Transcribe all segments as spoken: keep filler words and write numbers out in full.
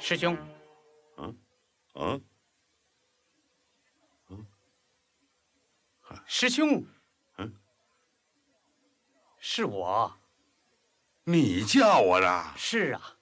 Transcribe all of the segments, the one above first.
师兄。 嗯，嗯， 嗯，师兄。 嗯， 是我。 你叫我的？ 是啊。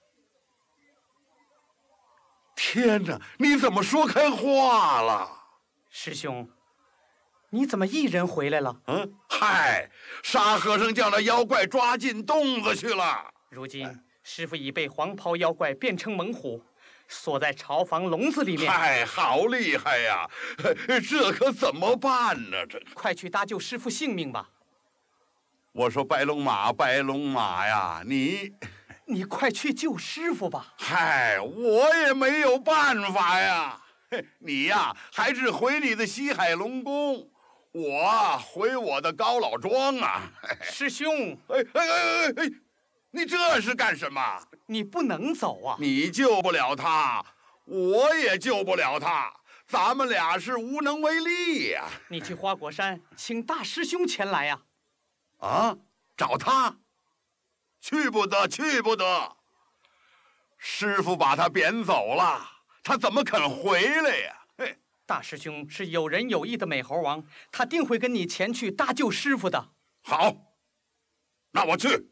天哪，你怎么说开话了？ 师兄，你怎么一人回来了？ 嗯，嗨，沙和尚将那妖怪抓进洞子去了。 如今师傅已被黄袍妖怪变成猛虎，锁在巢房笼子里面。 嗨，好厉害呀！这可怎么办呢？这快去搭救师傅性命吧！ 我说白龙马，白龙马呀，你你快去救师傅吧！ 嗨，我也没有办法呀。你呀，还是回你的西海龙宫，我回我的高老庄啊。 师兄， 哎哎哎哎哎，你这是干什么？ 你不能走啊！ 你救不了他，我也救不了他，咱们俩是无能为力呀。 你去花果山，请大师兄前来呀。 啊，找他？去不得，去不得！师傅把他贬走了，他怎么肯回来呀？嘿， 大师兄是有仁有义的美猴王，他定会跟你前去搭救师傅的。 好，那我去。